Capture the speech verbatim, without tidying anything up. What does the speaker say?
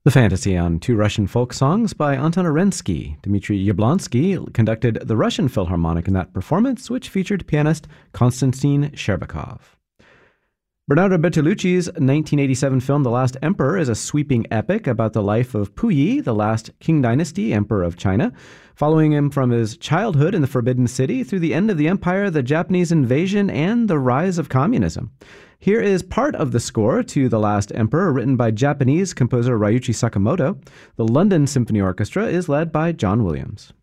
The Fantasy on two Russian folk songs by Anton Arensky. Dmitry Yablonsky conducted the Russian Philharmonic in that performance, which featured pianist Konstantin Sherbakov. Bernardo Bertolucci's nineteen eighty-seven film The Last Emperor is a sweeping epic about the life of Puyi, the last Qing Dynasty emperor of China, following him from his childhood in the Forbidden City through the end of the empire, the Japanese invasion, and the rise of communism. Here is part of the score to The Last Emperor, written by Japanese composer Ryuichi Sakamoto. The London Symphony Orchestra is led by John Williams.